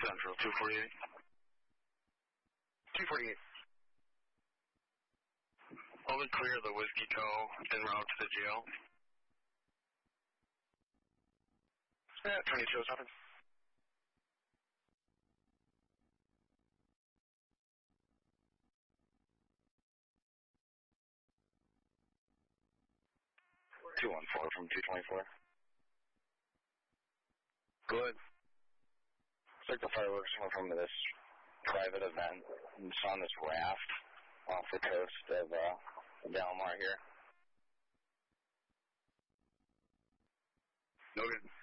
Central, 248. 248. Hold it clear of the Whiskey Co. en route to the jail. Yeah, 2207. from 224. Good. Looks like the fireworks were from this private event. It's on this raft off the coast of Delmar here. Okay.